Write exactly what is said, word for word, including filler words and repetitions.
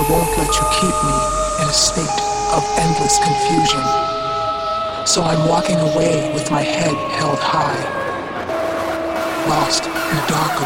won't let you keep me in a state of endless confusion. So I'm walking away with my head held high, lost in a darker